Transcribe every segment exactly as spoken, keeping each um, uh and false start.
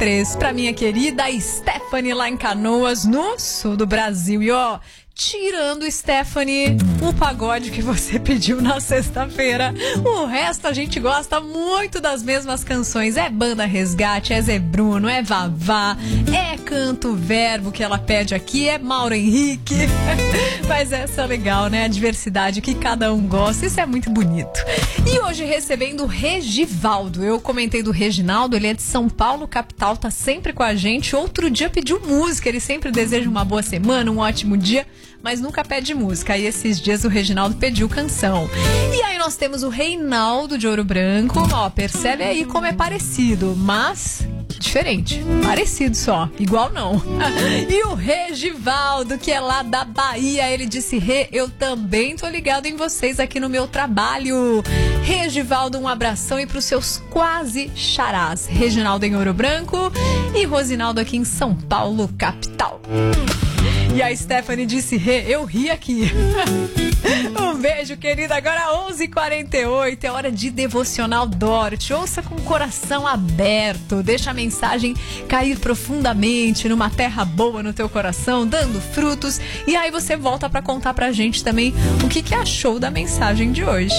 três pra minha querida Stephanie lá em Canoas, no sul do Brasil. E ó, tirando, Stephanie, o pagode que você pediu na sexta-feira, o resto a gente gosta muito das mesmas canções. É Banda Resgate, é Zé Bruno, é Vavá, é Canto Verbo que ela pede aqui, é Mauro Henrique. Mas essa é legal, né? A diversidade que cada um gosta, isso é muito bonito. E hoje recebendo o Regivaldo. Eu comentei do Reginaldo, ele é de São Paulo, capital, tá sempre com a gente. Outro dia pediu música, ele sempre deseja uma boa semana, um ótimo dia, mas nunca pede música. Aí esses dias o Reginaldo pediu canção. E aí nós temos o Reinaldo de Ouro Branco. Ó, percebe aí como é parecido, mas diferente. Parecido só, igual não. E o Regivaldo, que é lá da Bahia, ele disse: Rê, eu também tô ligado em vocês aqui no meu trabalho. Regivaldo, um abração e pros seus quase xarás. Reginaldo em Ouro Branco e Rosinaldo aqui em São Paulo, capital. E a Stephanie disse: Rê, eu ri aqui. Um beijo, querida. Agora onze e quarenta e oito, é hora de Devocional Dorothy. Ouça com o coração aberto. Deixa a mensagem cair profundamente numa terra boa no teu coração, dando frutos. E aí você volta pra contar pra gente também o que, que achou da mensagem de hoje.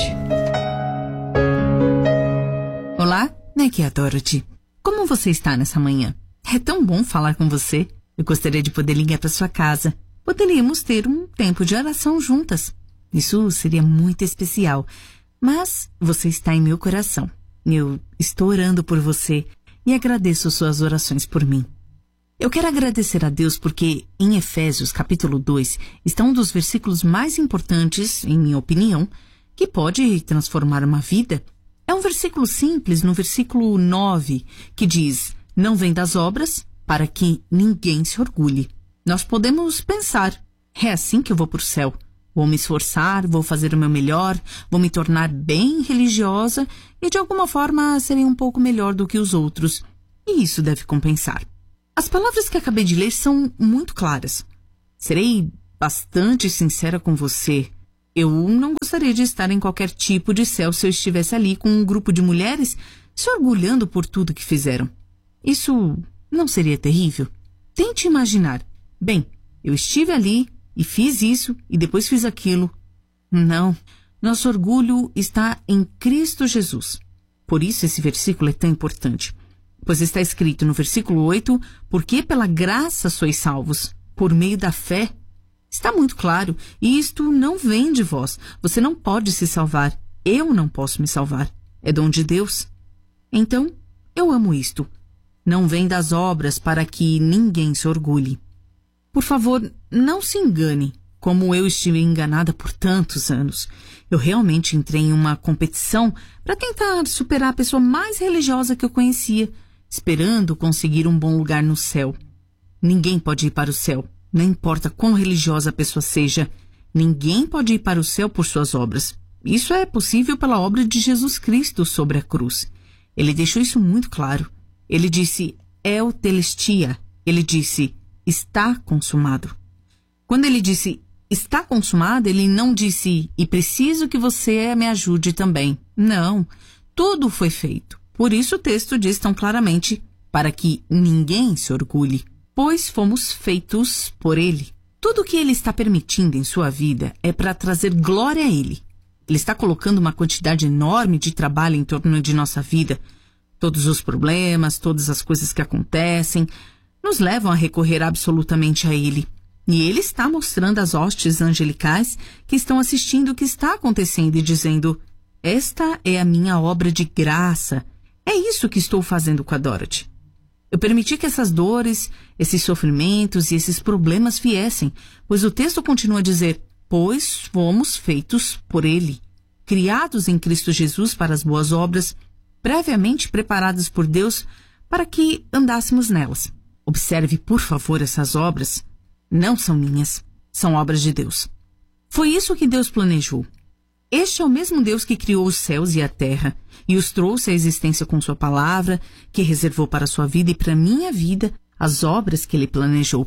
Olá, aqui é a Dorothy. Como você está nessa manhã? É tão bom falar com você. Eu gostaria de poder ligar para sua casa. Poderíamos ter um tempo de oração juntas. Isso seria muito especial. Mas você está em meu coração. Eu estou orando por você e agradeço suas orações por mim. Eu quero agradecer a Deus porque em Efésios capítulo dois está um dos versículos mais importantes, em minha opinião, que pode transformar uma vida. É um versículo simples, no versículo nove, que diz: não vem das obras, para que ninguém se orgulhe. Nós podemos pensar: é assim que eu vou para o céu. Vou me esforçar, vou fazer o meu melhor, vou me tornar bem religiosa e de alguma forma serei um pouco melhor do que os outros. E isso deve compensar. As palavras que acabei de ler são muito claras. Serei bastante sincera com você. Eu não gostaria de estar em qualquer tipo de céu se eu estivesse ali com um grupo de mulheres se orgulhando por tudo que fizeram. Isso não seria terrível? Tente imaginar. Bem, eu estive ali e fiz isso e depois fiz aquilo. Não, nosso orgulho está em Cristo Jesus. Por isso esse versículo é tão importante. Pois está escrito no versículo oito, porque pela graça sois salvos, por meio da fé. Está muito claro, e isto não vem de vós. Você não pode se salvar. Eu não posso me salvar. É dom de Deus. Então, eu amo isto. Não vem das obras para que ninguém se orgulhe. Por favor, não se engane, como eu estive enganada por tantos anos. Eu realmente entrei em uma competição para tentar superar a pessoa mais religiosa que eu conhecia, esperando conseguir um bom lugar no céu. Ninguém pode ir para o céu, não importa quão religiosa a pessoa seja. Ninguém pode ir para o céu por suas obras. Isso é possível pela obra de Jesus Cristo sobre a cruz. Ele deixou isso muito claro. Ele disse: El telestia. Ele disse: está consumado. Quando ele disse está consumado, ele não disse: e preciso que você me ajude também. Não, tudo foi feito. Por isso o texto diz tão claramente: para que ninguém se orgulhe, pois fomos feitos por ele. Tudo o que ele está permitindo em sua vida é para trazer glória a ele. Ele está colocando uma quantidade enorme de trabalho em torno de nossa vida. Todos os problemas, todas as coisas que acontecem, nos levam a recorrer absolutamente a ele. E ele está mostrando às hostes angelicais que estão assistindo o que está acontecendo e dizendo: esta é a minha obra de graça. É isso que estou fazendo com a Dorothy. Eu permiti que essas dores, esses sofrimentos e esses problemas viessem, pois o texto continua a dizer: pois fomos feitos por ele, criados em Cristo Jesus para as boas obras, previamente preparadas por Deus para que andássemos nelas. Observe, por favor, essas obras não são minhas, são obras de Deus. Foi isso que Deus planejou. Este é o mesmo Deus que criou os céus e a terra e os trouxe à existência com sua palavra, que reservou para a sua vida e para a minha vida as obras que ele planejou.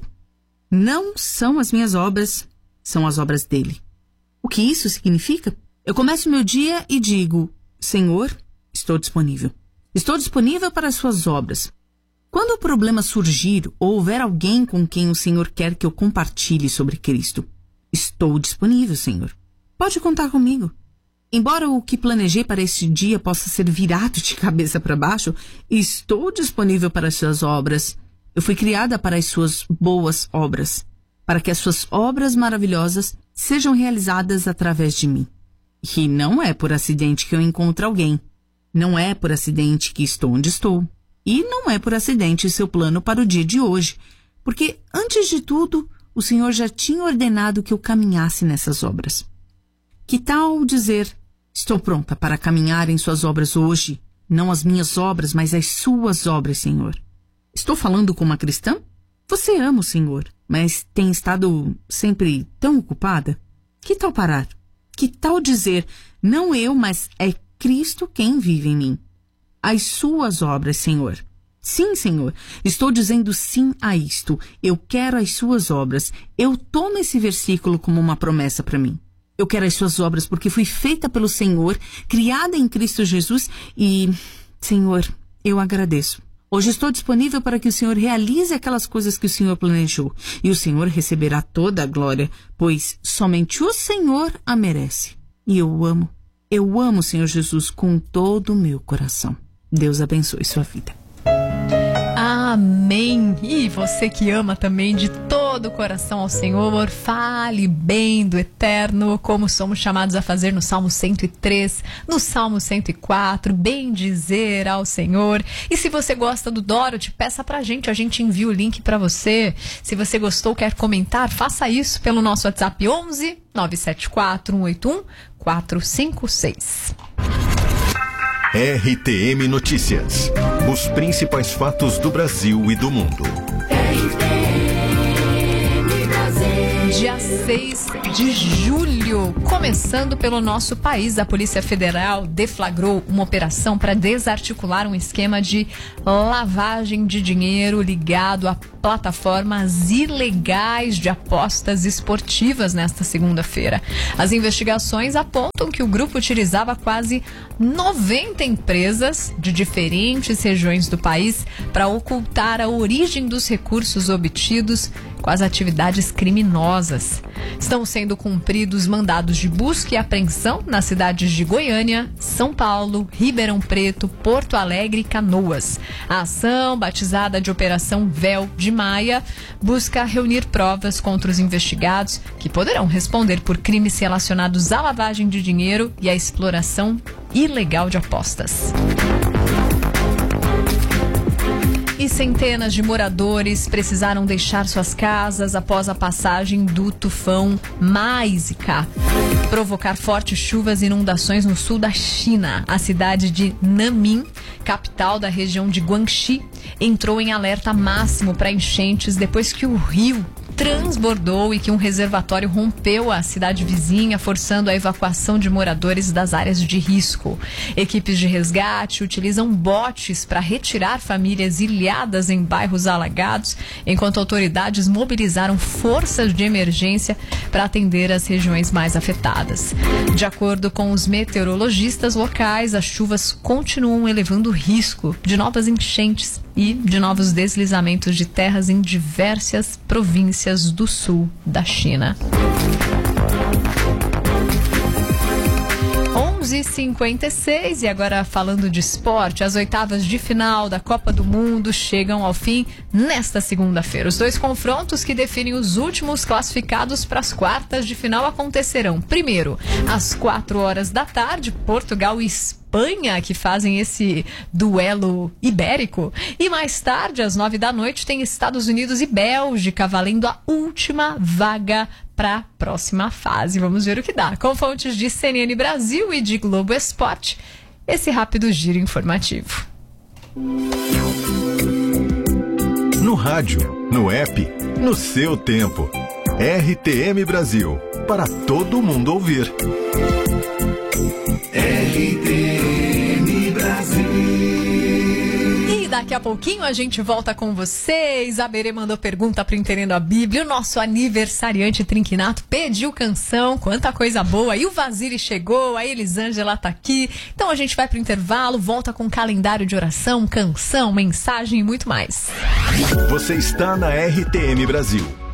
Não são as minhas obras, são as obras dele. O que isso significa? Eu começo meu dia e digo: Senhor, estou disponível. Estou disponível para as suas obras. Quando o problema surgir ou houver alguém com quem o Senhor quer que eu compartilhe sobre Cristo, estou disponível, Senhor. Pode contar comigo. Embora o que planejei para este dia possa ser virado de cabeça para baixo, estou disponível para as suas obras. Eu fui criada para as suas boas obras, para que as suas obras maravilhosas sejam realizadas através de mim. E não é por acidente que eu encontro alguém. Não é por acidente que estou onde estou. E não é por acidente seu plano para o dia de hoje, porque, antes de tudo, o Senhor já tinha ordenado que eu caminhasse nessas obras. Que tal dizer, estou pronta para caminhar em suas obras hoje, não as minhas obras, mas as suas obras, Senhor? Estou falando com uma cristã? Você ama o Senhor, mas tem estado sempre tão ocupada? Que tal parar? Que tal dizer, não eu, mas é Cristo quem vive em mim? As suas obras, Senhor. Sim, Senhor, estou dizendo sim a isto. Eu quero as suas obras. Eu tomo esse versículo como uma promessa para mim. Eu quero as suas obras porque fui feita pelo Senhor, criada em Cristo Jesus e, Senhor, eu agradeço. Hoje estou disponível para que o Senhor realize aquelas coisas que o Senhor planejou. E o Senhor receberá toda a glória, pois somente o Senhor a merece. E eu amo, eu amo o Senhor Jesus com todo o meu coração. Deus abençoe sua vida. Amém. E você que ama também de todo o coração ao Senhor, fale bem do Eterno, como somos chamados a fazer no Salmo cento e três, no Salmo cento e quatro, bem dizer ao Senhor. E se você gosta do Dorothy, peça pra gente, a gente envia o link pra você. Se você gostou, quer comentar, faça isso pelo nosso WhatsApp onze, nove sete quatro, um oito um, quatro cinco seis. R T M Notícias. Os principais fatos do Brasil e do mundo. Dia seis de julho, começando pelo nosso país, a Polícia Federal deflagrou uma operação para desarticular um esquema de lavagem de dinheiro ligado a plataformas ilegais de apostas esportivas nesta segunda-feira. As investigações apontam que o grupo utilizava quase noventa empresas de diferentes regiões do país para ocultar a origem dos recursos obtidos com as atividades criminosas. Estão sendo cumpridos mandados de busca e apreensão nas cidades de Goiânia, São Paulo, Ribeirão Preto, Porto Alegre e Canoas. A ação, batizada de Operação Véu de Maia, busca reunir provas contra os investigados que poderão responder por crimes relacionados à lavagem de dinheiro e à exploração ilegal de apostas. E centenas de moradores precisaram deixar suas casas após a passagem do tufão Maisika provocar fortes chuvas e inundações no sul da China. A cidade de Nanmin, capital da região de Guangxi, entrou em alerta máximo para enchentes depois que o rio transbordou e que um reservatório rompeu a cidade vizinha, forçando a evacuação de moradores das áreas de risco. Equipes de resgate utilizam botes para retirar famílias ilhadas em bairros alagados, enquanto autoridades mobilizaram forças de emergência para atender as regiões mais afetadas. De acordo com os meteorologistas locais, as chuvas continuam elevando o risco de novas enchentes e de novos deslizamentos de terras em diversas províncias do sul da China. onze e cinquenta e seis e agora falando de esporte, as oitavas de final da Copa do Mundo chegam ao fim nesta segunda-feira. Os dois confrontos que definem os últimos classificados para as quartas de final acontecerão primeiro às quatro horas da tarde, Portugal e Espanha, que fazem esse duelo ibérico, e mais tarde às nove da noite tem Estados Unidos e Bélgica valendo a última vaga para a próxima fase. Vamos ver o que dá. Com fontes de C N N Brasil e de Globo Esporte, esse rápido giro informativo. No rádio, no app, no seu tempo. R T M Brasil, para todo mundo ouvir. R T M Brasil. Daqui a pouquinho a gente volta com vocês. A Berê mandou pergunta pro Entendendo a Bíblia. O nosso aniversariante Trinquinato pediu canção. Quanta coisa boa. E o Vasile chegou, a Elisângela tá aqui. Então a gente vai pro intervalo, volta com calendário de oração, canção, mensagem e muito mais. Você está na R T M Brasil.